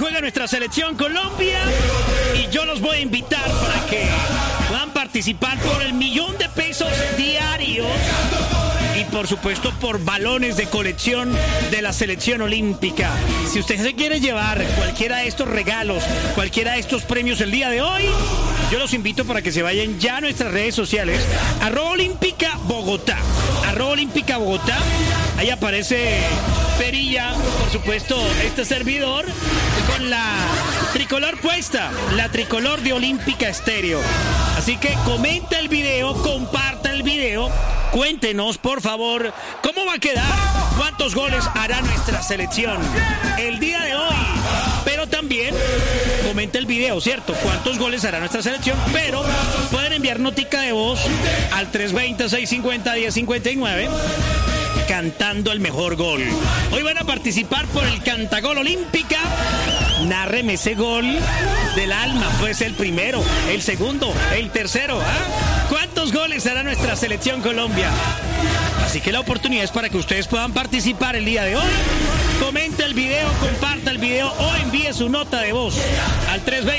juega nuestra selección Colombia y yo los voy a invitar para que puedan participar por el $1.000.000 diarios y por supuesto por balones de colección de la selección olímpica. Si usted se quiere llevar cualquiera de estos regalos, cualquiera de estos premios el día de hoy, yo los invito para que se vayan ya a nuestras redes sociales, @Olímpica Bogotá, @Olímpica Bogotá. Ahí aparece Perilla, por supuesto, este servidor, con la tricolor puesta, la tricolor de Olímpica Estéreo. Así que comenta el video, comparta el video, cuéntenos, por favor, cómo va a quedar, cuántos goles hará nuestra selección el día de hoy. Pero también comenta el video, ¿cierto? ¿Cuántos goles hará nuestra selección? Pero pueden enviar notica de voz al 320-650-1059 cantando el mejor gol. Hoy van a participar por el Cantagol Olímpica. Nárreme ese gol del alma. Puede ser el primero, el segundo, el tercero. ¿Cuántos goles hará nuestra selección Colombia? Así que la oportunidad es para que ustedes puedan participar el día de hoy. Comenta el video, comparta el video o envíe su nota de voz al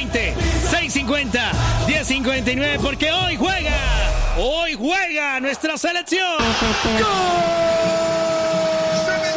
320-650-1059 porque hoy juega nuestra selección. ¡Gol!